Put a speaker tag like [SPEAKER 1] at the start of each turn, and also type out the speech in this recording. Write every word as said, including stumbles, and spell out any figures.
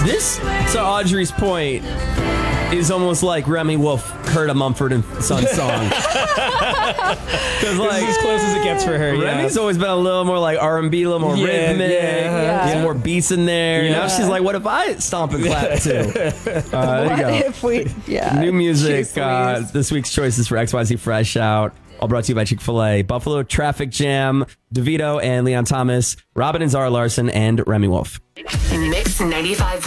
[SPEAKER 1] This, to Audrey's point, is almost like Remy Wolf heard a Mumford and Sons song. Because like
[SPEAKER 2] as close as it gets for her.
[SPEAKER 1] Remy's
[SPEAKER 2] yeah.
[SPEAKER 1] always been a little more like R and B, a little more
[SPEAKER 2] Yeah,
[SPEAKER 1] rhythmic,
[SPEAKER 2] yeah.
[SPEAKER 1] some more beats in there.
[SPEAKER 2] Yeah.
[SPEAKER 1] Now she's like, what if I stomp and clap too? Uh, there you
[SPEAKER 3] What
[SPEAKER 1] go.
[SPEAKER 3] if we, yeah.
[SPEAKER 1] New music.
[SPEAKER 3] Jeez
[SPEAKER 1] Uh,
[SPEAKER 3] Louise.
[SPEAKER 1] this week's choices for X Y Z Fresh Out. All brought to you by Chick-fil-A. Buffalo Traffic Jam, DeVito and Leon Thomas, Robin and Zara Larson, and Remy Wolf.
[SPEAKER 4] Mix ninety-five.